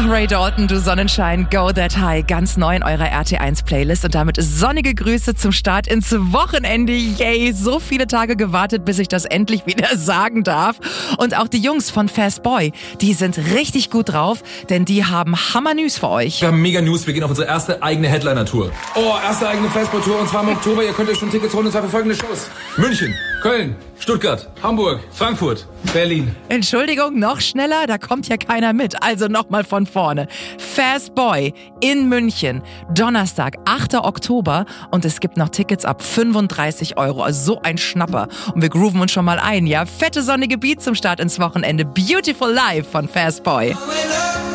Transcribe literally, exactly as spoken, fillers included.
Ach, Ray Dalton, du Sonnenschein, Go That High, ganz neu in eurer R T eins Playlist und damit sonnige Grüße zum Start ins Wochenende. Yay, so viele Tage gewartet, bis ich das endlich wieder sagen darf. Und auch die Jungs von Fast Boy, die sind richtig gut drauf, denn die haben Hammer-News für euch. Wir haben mega News, wir gehen auf unsere erste eigene Headliner-Tour. Oh, erste eigene Fast Boy-Tour und zwar im Oktober. Ihr könnt euch schon Tickets holen und zwar für folgende Shows. München, Köln, Stuttgart, Hamburg, Frankfurt, Berlin. Entschuldigung, noch schneller? Da kommt ja keiner mit. Also nochmal von vorne. Fast Boy in München. Donnerstag, achter Oktober. Und es gibt noch Tickets ab fünfunddreißig Euro. Also so ein Schnapper. Und wir grooven uns schon mal ein, ja? Fette sonnige Beat zum Start ins Wochenende. Beautiful Life von Fast Boy.